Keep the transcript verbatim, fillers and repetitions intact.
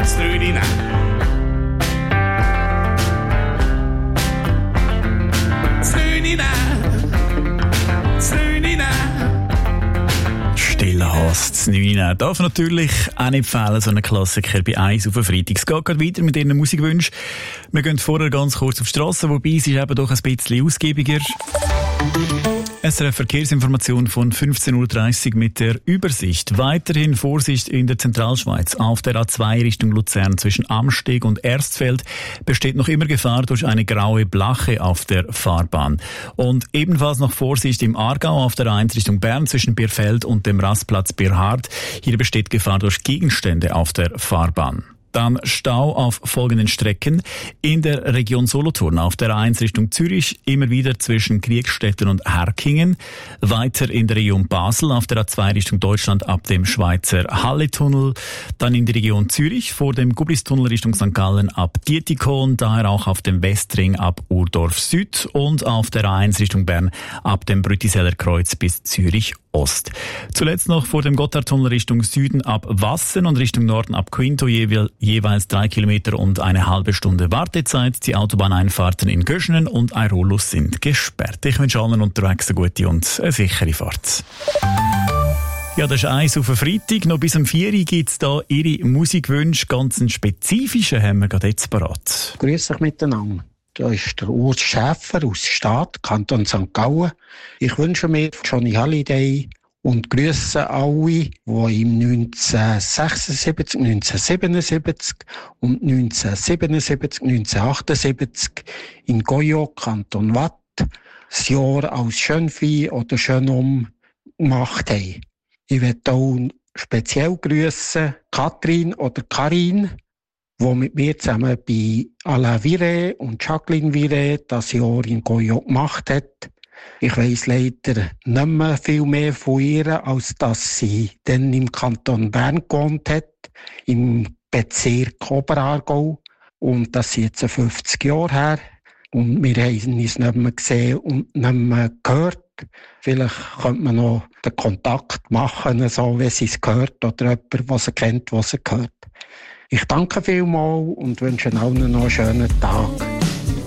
das Trünina. Das Trünina. Das Trünina. Stille Hass, das Neune. Darf natürlich auch nicht fehlen, so ein Klassiker bei eins auf den Freitag. Es geht gerade weiter mit Ihren Musikwünschen. Wir gehen vorher ganz kurz auf die Strasse, wobei es ist eben doch ein bisschen ausgiebiger. Es ist eine Verkehrsinformation von fünfzehn Uhr dreißig mit der Übersicht. Weiterhin Vorsicht in der Zentralschweiz. Auf der A zwei Richtung Luzern zwischen Amsteg und Erstfeld besteht noch immer Gefahr durch eine graue Blache auf der Fahrbahn. Und ebenfalls noch Vorsicht im Aargau auf der A eins Richtung Bern zwischen Bierfeld und dem Rastplatz Bierhard. Hier besteht Gefahr durch Gegenstände auf der Fahrbahn. Dann Stau auf folgenden Strecken. In der Region Solothurn auf der A eins Richtung Zürich, immer wieder zwischen Kriegstetten und Herkingen. Weiter in der Region Basel auf der A zwei Richtung Deutschland ab dem Schweizer Halletunnel. Dann in die Region Zürich vor dem Gublistunnel Richtung Sankt Gallen ab Dietikon. Daher auch auf dem Westring ab Urdorf Süd. Und auf der A eins Richtung Bern ab dem Brütiseller Kreuz bis Zürich Ost. Zuletzt noch vor dem Gotthardtunnel Richtung Süden ab Wassen und Richtung Norden ab Quinto jeweils jeweils drei Kilometer und eine halbe Stunde Wartezeit. Die Autobahneinfahrten in Göschenen und Airolus sind gesperrt. Ich wünsche allen unterwegs eine gute und eine sichere Fahrt. Ja, das ist eins auf den Freitag. Noch bis um vier Uhr gibt es da Ihre Musikwünsche. Ganz einen spezifischen haben wir gerade jetzt parat. Grüß euch miteinander. Da ist der Urs Schäfer aus Stadt, Kanton Sankt Gallen. Ich wünsche mir Johnny Halliday und grüße alle, die im neunzehnhundertsechsundsiebzig, neunzehnhundertsiebenundsiebzig und neunzehnhundertsiebenundsiebzig, neunzehnhundertachtundsiebzig in Goyo, Kanton Watt, das Jahr als Schönvieh oder Schönum gemacht haben. Ich möchte auch speziell grüßen Katrin oder Karin, die mit mir zusammen bei Alain Viré und Jacqueline Viré das Jahr in Goyo gemacht hat. Ich weiss leider nicht mehr viel mehr von ihr, als dass sie dann im Kanton Bern gewohnt hat, im Bezirk Oberaargau. Und das ist jetzt fünfzig Jahre her. Und wir haben uns nicht mehr gesehen und nicht mehr gehört. Vielleicht könnte man noch den Kontakt machen, so wie sie es gehört, oder jemand, der sie kennt, was sie gehört. Ich danke vielmals und wünsche allen noch einen schönen Tag.